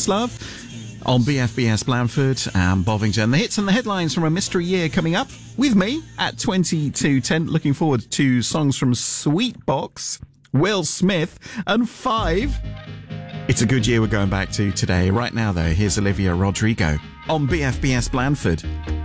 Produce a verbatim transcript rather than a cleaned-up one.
Christmas love on B F B S Blandford and Bovington. The hits and the headlines from a mystery year coming up with me at twenty-two ten. Looking forward to songs from Sweetbox, Will Smith and Five. It's a good year we're going back to today. Right now, though, here's Olivia Rodrigo on B F B S Blandford.